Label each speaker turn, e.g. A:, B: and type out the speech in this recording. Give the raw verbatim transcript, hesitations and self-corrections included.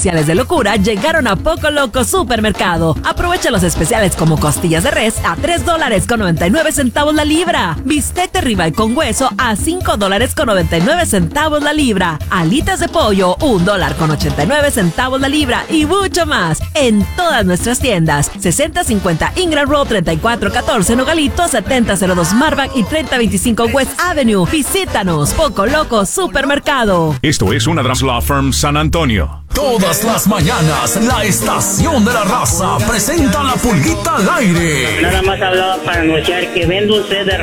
A: especiales de locura llegaron a Poco Loco Supermercado. Aprovecha los especiales como costillas de res a tres dólares con noventa y nueve centavos la libra. Bistec de ribeye con hueso a cinco dólares con noventa y nueve centavos la libra. Alitas de pollo, un dólar con ochenta y nueve centavos la libra y mucho más. En todas nuestras tiendas. sesenta cincuenta Ingram Road, treinta y cuatro catorce Nogalito, setenta cero dos Marback y treinta veinticinco West Avenue. Visítanos, Poco Loco Supermercado.
B: Esto es una Law Firm San Antonio.
C: Todas las mañanas, la estación de la raza presenta La Pulguita al aire.
D: Nada más hablaba para anunciar que vende usted de